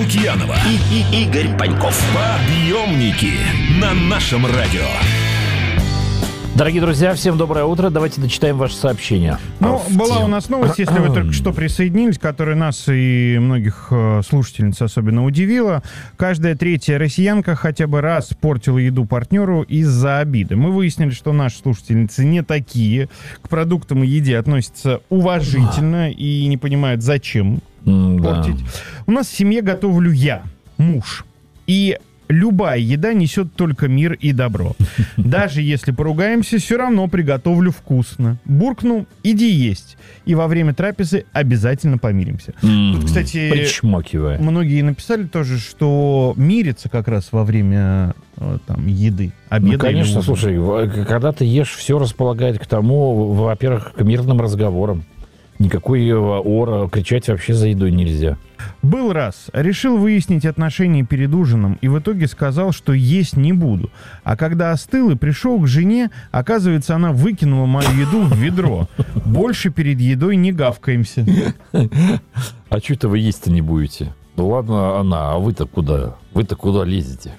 Лукьянова и Игорь Паньков. Подъемники на нашем радио. Дорогие друзья, всем доброе утро. Давайте дочитаем ваши сообщения. Ну, была у нас новость, если вы только что присоединились, которая нас и многих слушательниц особенно удивила. Каждая третья россиянка хотя бы раз портила еду партнеру из-за обиды. Мы выяснили, что наши слушательницы не такие. К продуктам и еде относятся уважительно и не понимают, зачем портить. У нас в семье готовлю я, муж. И любая еда несет только мир и добро. Даже если поругаемся, все равно приготовлю вкусно. Буркну, иди есть. И во время трапезы обязательно помиримся. Тут, кстати, причмокивая. Многие написали тоже, что мирятся как раз во время еды, обеда. Ну, конечно, слушай, когда ты ешь, все располагает к тому, во-первых, к мирным разговорам. Никакой ора, кричать вообще за едой нельзя. Был раз. Решил выяснить отношения перед ужином и в итоге сказал, что есть не буду. А когда остыл и пришел к жене, оказывается, она выкинула мою еду в ведро. Больше перед едой не гавкаемся. А что это вы есть-то не будете? Ну ладно она, а вы-то куда? Вы-то куда лезете?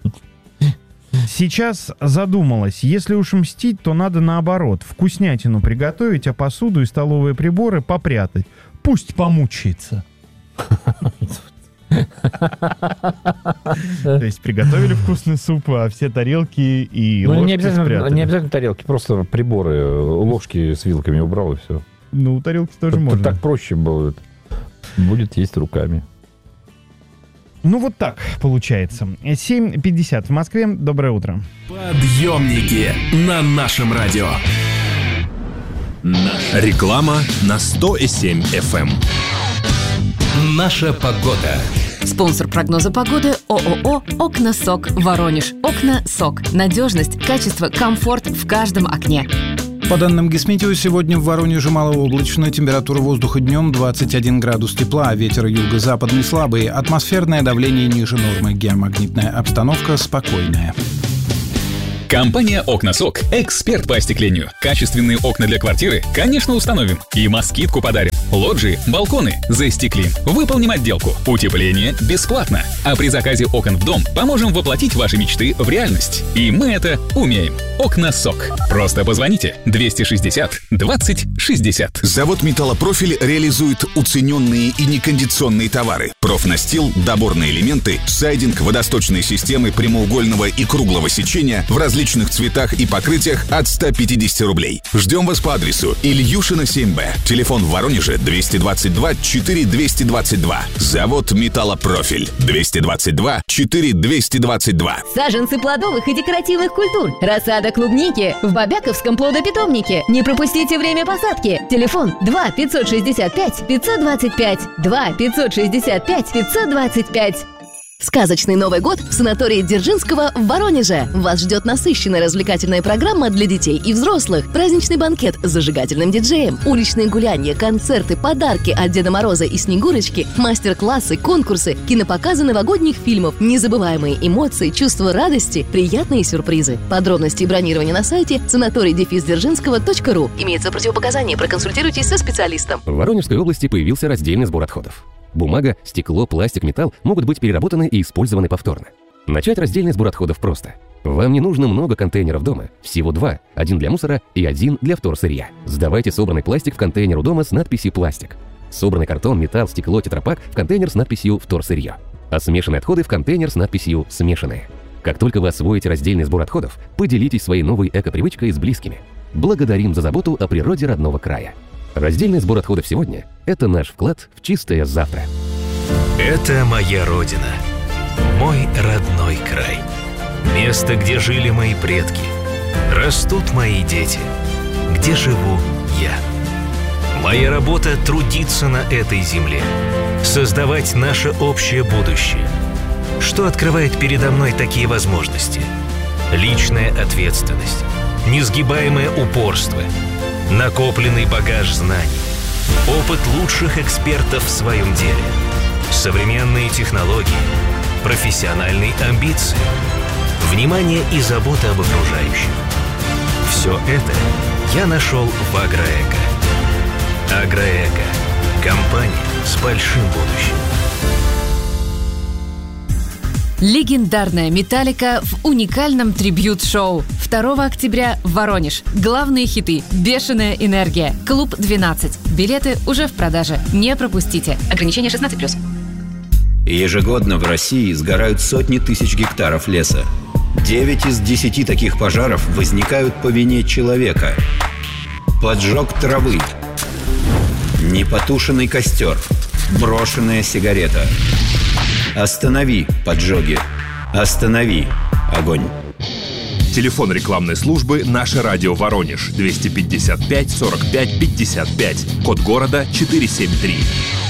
Сейчас задумалась, если уж мстить, то надо наоборот. Вкуснятину приготовить, а посуду и столовые приборы попрятать. Пусть помучается. То есть приготовили вкусный суп, а все тарелки и ложки спрятали. Не обязательно тарелки, просто приборы, ложки с вилками убрал и все. Ну, тарелки тоже можно. Так проще будет. Будет есть руками. Ну, вот так получается. 7:50 в Москве. Доброе утро. Подъемники на нашем радио. Реклама на 100,7 FM. Наша погода. Спонсор прогноза погоды ООО «Окна СОК» Воронеж. Окна СОК. Надежность, качество, комфорт в каждом окне. По данным Гисметео, сегодня в Воронеже малооблачно, температура воздуха днем 21 градус тепла, ветер юго-западный слабый, атмосферное давление ниже нормы, геомагнитная обстановка спокойная. Компания «Окна СОК» – эксперт по остеклению. Качественные окна для квартиры, конечно, установим. И москитку подарим. Лоджии, балконы застеклим. Выполним отделку. Утепление бесплатно. А при заказе окон в дом поможем воплотить ваши мечты в реальность. И мы это умеем. «Окна СОК». Просто позвоните 260 20 60. Завод «Металлопрофиль» реализует уцененные и некондиционные товары. Профнастил, доборные элементы, сайдинг, водосточные системы прямоугольного и круглого сечения в различных цветах и покрытиях от 150 рублей. Ждем вас по адресу Ильюшина 7Б. Телефон в Воронеже 222 4 222. Завод «Металлопрофиль» 222 4 222. Саженцы плодовых и декоративных культур. Рассада клубники в Бобяковском плодопитомнике. Не пропустите время посадки. Телефон 2 565 525. 2 565 525. Сказочный Новый год в санатории Дзержинского в Воронеже. Вас ждет насыщенная развлекательная программа для детей и взрослых. Праздничный банкет с зажигательным диджеем, уличные гуляния, концерты, подарки от Деда Мороза и Снегурочки, мастер-классы, конкурсы, кинопоказы новогодних фильмов, незабываемые эмоции, чувство радости, приятные сюрпризы. Подробности и бронирование на сайте санаторий-дзержинского.ру. Имеется противопоказание, проконсультируйтесь со специалистом. В Воронежской области появился раздельный сбор отходов. Бумага, стекло, пластик, металл могут быть переработаны и использованы повторно. Начать раздельный сбор отходов просто. Вам не нужно много контейнеров дома, всего 2. Один для мусора и один для вторсырья. Сдавайте собранный пластик в контейнер у дома с надписью «Пластик». Собранный картон, металл, стекло, тетрапак в контейнер с надписью «Вторсырье». А смешанные отходы в контейнер с надписью «Смешанные». Как только вы освоите раздельный сбор отходов, поделитесь своей новой эко-привычкой с близкими. Благодарим за заботу о природе родного края. Раздельный сбор отходов сегодня – это наш вклад в чистое завтра. Это моя родина, мой родной край. Место, где жили мои предки, растут мои дети, где живу я. Моя работа – трудиться на этой земле, создавать наше общее будущее. Что открывает передо мной такие возможности? Личная ответственность, несгибаемое упорство, накопленный багаж знаний, опыт лучших экспертов в своем деле, современные технологии, профессиональные амбиции, внимание и забота об окружающих. Все это я нашел в Агроэко. Агроэко – компания с большим будущим. Легендарная «Металлика» в уникальном трибьют-шоу. 2 октября Воронеж. Главные хиты «Бешеная энергия», «Клуб 12». Билеты уже в продаже. Не пропустите. Ограничение 16+. Ежегодно в России сгорают сотни тысяч гектаров леса. 9 из 10 таких пожаров возникают по вине человека. Поджог травы, непотушенный костер, брошенная сигарета. Останови поджоги. Останови огонь. Телефон рекламной службы «Наше радио Воронеж» 255 45 55. Код города 473.